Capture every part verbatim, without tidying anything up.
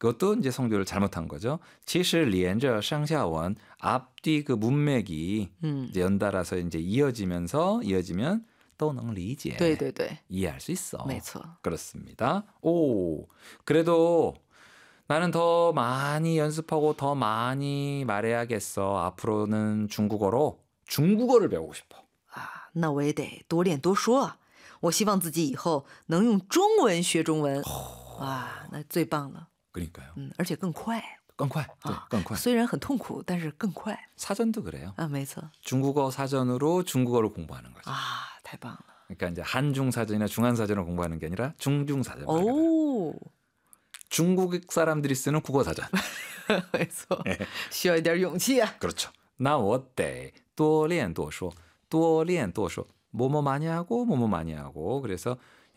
그것도 이제 성조를 잘못한 거죠. 其实连着上下文 앞뒤 그 문맥이 음. 이제 연달아서 이제 이어지면서 이어지면 都能理解. 对对对. 이해할 수 있어. 没错. 그렇습니다. 오, 그래도 나는 더 많이 연습하고 더 많이 말해야겠어. 앞으로는 중국어로 중국어를 배우고 싶어. 啊，那我也得多练多说啊。我希望自己以后能用中文学中文。哇，那最棒了。 그러니까요. 음, 而且更快. 更快. 네, 更快. 虽然很痛苦，但是更快. 사전도 그래요. 아, 没错. 중국어 사전으로 중국어를 공부하는 거죠. 아, 太棒了. 그러니까 이제 한중 사전이나 중한 사전을 공부하는 게 아니라 중중 사전. 오. 중국 사람들이 쓰는 국어 사전. 没错. 需要一点勇气啊. 그렇죠. 나我得多练多说. 多练多说. 뭐뭐 많이 하고 뭐뭐 많이 하고. 그래서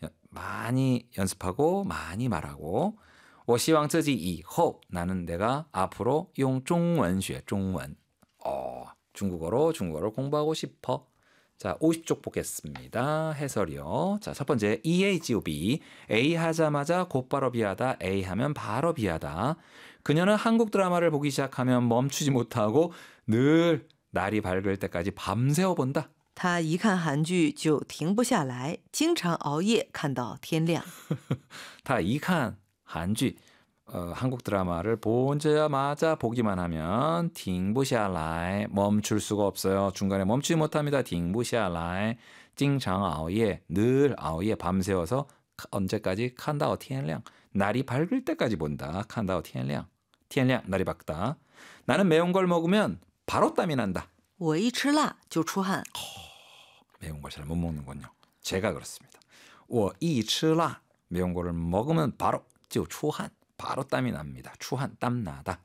많이 연습하고 많이 말하고. 我希望自己以后 나는 내가 앞으로 用中文学中文. 어, 중국어로 중국어를 공부하고 싶어. 자, 오십 쪽 보겠습니다. 해설이요. 자, 첫 번째 E A G O B. A 하자마자 곧바로 B하다. A 하면 바로 B하다. 그녀는 한국 드라마를 보기 시작하면 멈추지 못하고 늘 날이 밝을 때까지 밤새워 본다. 他一看韩剧就停不下来，经常熬夜看到天亮。 다一看 한剧, 어, 한국 드라마를 보자마자 보기만 하면 停不下来, 멈출 수가 없어요. 중간에 멈추지 못합니다. 停不下来, 经常熬夜, 늘熬夜, 밤새워서 언제까지? 看到天亮, 날이 밝을 때까지 본다. 看到天亮, 天亮, 날이 밝다. 나는 매운 걸 먹으면 바로 땀이 난다. 我一吃辣就出汗。 매운 걸 잘 못 먹는군요. 제가 그렇습니다. 我一吃辣, 매운 거를 먹으면 바로 就出汗, 바로 땀이 납니다. 추한, 땀 나다.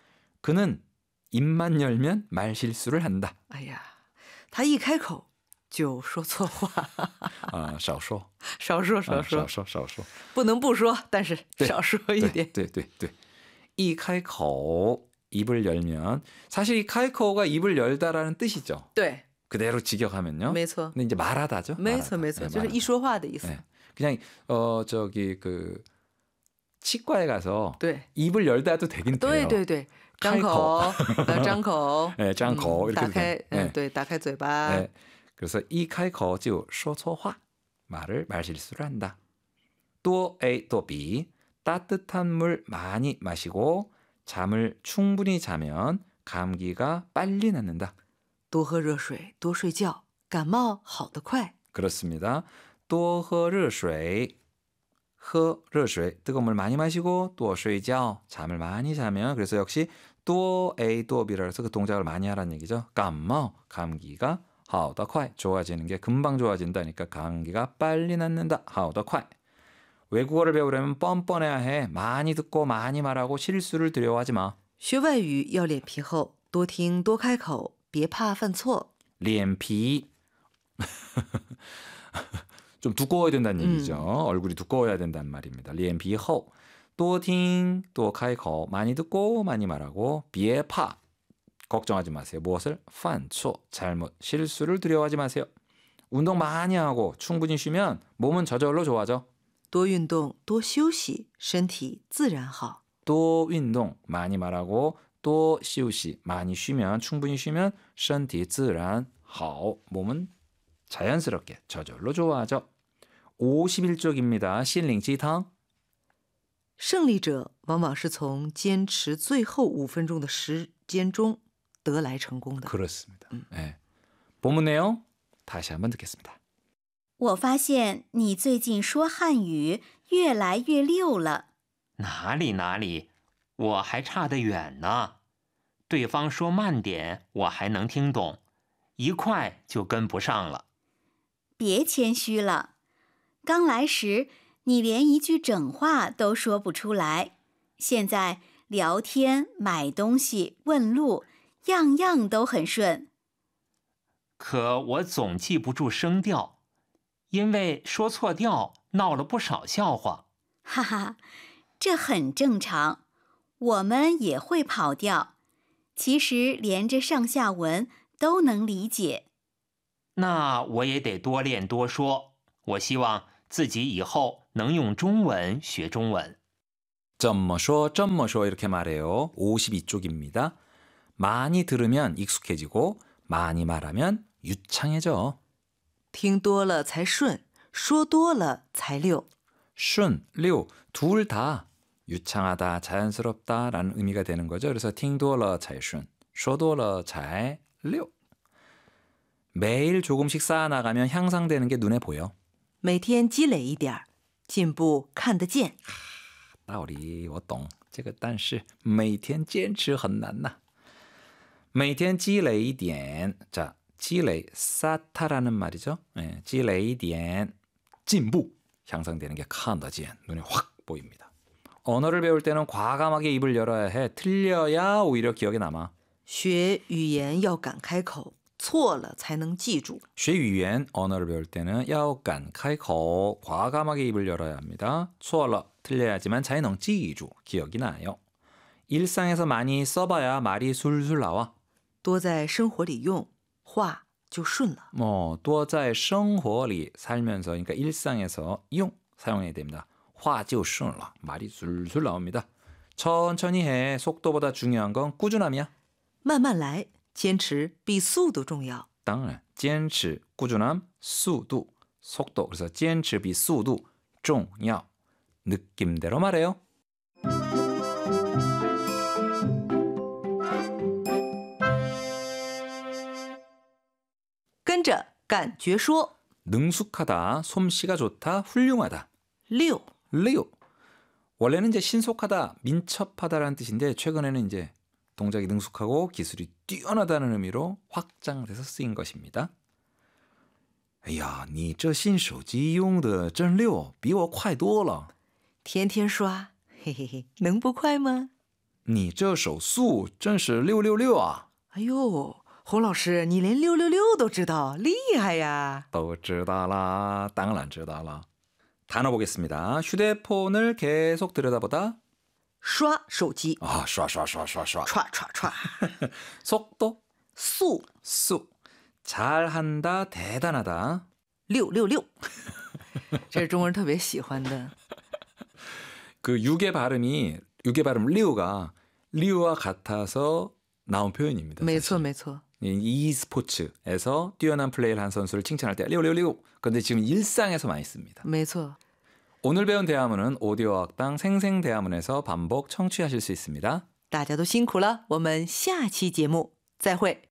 그는 입만 열면 말 실수를 한다. 哎呀，他一开口就说错话。 아, 少说. 少说少 아, 说， 少说少说. 不能不说，但是少说一点。 네, 네, 네. 이开口, 입을 열면 사실 이开口가 입을 열다라는 뜻이죠. 对， 그대로 직역하면요. 没错， 근데 이제 말하다죠. 没错， 말하다. 没错， 네, 就是 말하다. 一说话的意思。 네. 그냥 어 저기 그 치과에 가서 对， 입을 열다 해도 되긴 对 돼요. 对对，张口，呃，张口， 네, 张口 음, 이렇게 打开， 돼요. 嗯， 네. 对，打开嘴巴。 네. 그래서 이开口就说错话, 말을 말실수를 한다. 또 A 또 B. 따뜻한 물 많이 마시고 잠을 충분히 자면 감기가 빨리 낫는다. 多喝热水，多睡觉，感冒好得快。 그렇습니다. 多喝热水, 喝热水, 뜨거운 물 많이 마시고 多睡觉, 잠을 많이 자면 그래서 역시 또 A 또 B라 해서 그 동작을 많이 하라는 얘기죠. 감마, 감기가 好得快, 좋아지는 게 금방 좋아진다니까 감기가 빨리 낫는다. 好得快. 외국어를 배우려면 뻔뻔해야 해. 많이 듣고 많이 말하고 실수를 두려워하지 마. 学外语要脸皮厚，多听多开口，别怕犯错。 脸皮. 좀 두꺼워야 된다는 얘기죠. 음. 얼굴이 두꺼워야 된다는 말입니다. 脸皮厚. 多听多开口, 많이 듣고 많이 말하고 别怕. 걱정하지 마세요. 무엇을? 犯错, 잘못, 실수를 두려워하지 마세요. 운동 많이 하고 충분히 쉬면 몸은 저절로 좋아져. 多运动，多休息，身体自然好。 또 운동 많이 말하고 또 쉬우시 많이 쉬면 충분히 쉬면 身体自然好, 몸은 자연스럽게 저절로 좋아하죠. 오십일 쪽입니다. 心灵鸡汤. 胜利者往往是从坚持最后五分钟的时间中得来成功的。 그렇습니다. 음. 네. 본문 내용 다시 한번 듣겠습니다. 我发现你最近说汉语越来越溜了。 哪里哪里，我还差得远呢。对方说慢点，我还能听懂，一快就跟不上了。 别谦虚了，刚来时你连一句整话都说不出来，现在聊天、买东西、问路，样样都很顺。 可我总记不住声调，因为说错调闹了不少笑话。 哈哈，这很正常，我们也会跑调，其实连着上下文都能理解。 那我也得多练多说，我希望自己以后能用中文学中文。 점머쇼 점머쇼 이렇게 말해요. 오십이 쪽입니다. 많이 들으면 익숙해지고 많이 말하면 유창해져. 听多了才顺，说多了才溜。 슌, 류 둘 다 유창하다, 자연스럽다라는 의미가 되는 거죠. 그래서 팅도러 잘 슌, 쇼도러 잘 류. 매일 조금씩 쌓아나가면 향상되는 게 눈에 보여. 每天积累一点儿，进步看得见。 道理我懂，这个但是每天坚持很难呐。每天积累一点, 자, 积累 쌓다라는 말이죠. 네, 积累一点 进步 향상되는 게 看得见 눈에 확 보입니다. 언어를 배울 때는 과감하게 입을 열어야 해. 틀려야 오히려 기억에 남아. 学语言要敢开口，错了才能记住。 学语言 언어를 배울 때는 要敢开口 과감하게 입을 열어야 합니다. 错了 틀려야지만 才能记住 기억이 나요. 일상에서 많이 써봐야 말이 술술 나와. 多在生活里用，话就顺了。 뭐, 多在生活里 살면서, 그러니까 일상에서 용 사용해야 됩니다. 话就顺了 말이 술술 나옵니다. 천천히 해. 속도보다 중요한 건 꾸준함이야. 慢慢来，坚持比速度重要。 当然, 坚持, 꾸준함, 수도, 속도. 그래서 坚持比速度重要. 느낌대로 말해요. 跟着感觉说。 능숙하다, 솜씨가 좋다, 훌륭하다. 六 리오. 원래는 이제 신속하다, 민첩하다라는 뜻인데 최근에는 이제 동작이 능숙하고 기술이 뛰어나다는 의미로 확장돼서 쓰인 것입니다. 哎呀，你这新手机用的真溜，比我快多了。 天天刷，嘿嘿嘿，能不快吗？ 你这手速真是六六六啊！ 哎呦，洪老师，你连六六六都知道，厉害呀！ 都知道啦，当然知道了。 단어 보겠습니다. 휴대폰을 계속 들여다보다. 刷手机， 아, 刷刷刷刷刷. 刷刷刷， 속도, 速 수. 잘한다, 대단하다. 六六六，这是中国人特别喜欢的。 그 육의 발음이 육의 발음 리우가 리우와 같아서 나온 표현입니다. 没错 사실. 没错， 이 스포츠에서 뛰어난 플레이를 한 선수를 칭찬할 때 리우리우리우. 근데 지금 일상에서 많이 씁니다. 没错。 오늘 배운 대화문은 오디오 학당 생생 대화문에서 반복 청취하실 수 있습니다. 大家都辛苦了，我们下期节目再会。